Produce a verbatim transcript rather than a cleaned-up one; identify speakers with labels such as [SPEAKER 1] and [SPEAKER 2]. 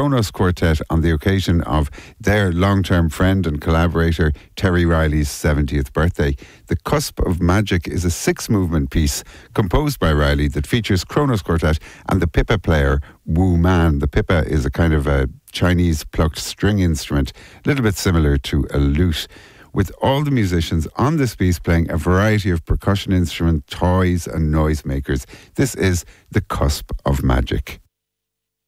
[SPEAKER 1] Kronos Quartet on the occasion of their long-term friend and collaborator Terry Riley's seventieth birthday. The Cusp of Magic is a six-movement piece composed by Riley that features Kronos Quartet and the pipa player Wu Man. The pipa is a kind of a Chinese plucked string instrument, a little bit similar to a lute, with all the musicians on this piece playing a variety of percussion instruments, toys and noisemakers. This is The Cusp of Magic.